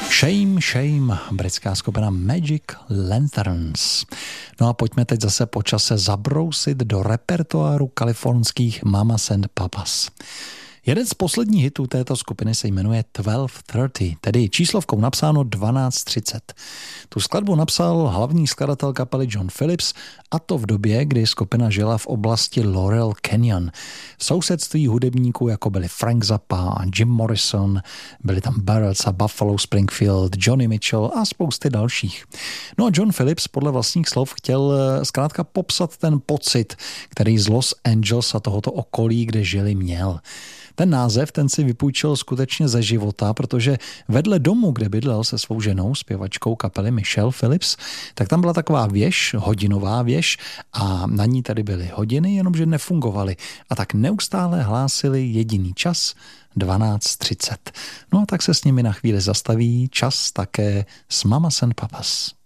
Shame, Shame, britská skupina Magic Lanterns. No a pojďme teď zase po čase zabrousit do repertoáru kalifornských Mamas and Papas. Jeden z posledních hitů této skupiny se jmenuje 12:30, tedy číslovkou napsáno 12:30. Tu skladbu napsal hlavní skladatel kapely John Phillips, a to v době, kdy skupina žila v oblasti Laurel Canyon. V sousedství hudebníků, jako byli Frank Zappa a Jim Morrison, byli tam Barretts a Buffalo Springfield, Johnny Mitchell a spousty dalších. No a John Phillips podle vlastních slov chtěl zkrátka popsat ten pocit, který z Los Angeles a tohoto okolí, kde žili, měl. Ten název, ten si vypůjčil skutečně ze života, protože vedle domu, kde bydlel se svou ženou, zpěvačkou kapely Michelle Phillips, tak tam byla taková věž, hodinová věž, a na ní tady byly hodiny, jenomže nefungovaly. A tak neustále hlásili jediný čas, 12:30. No a tak se s nimi na chvíli zastaví čas také s Mamas and Papas.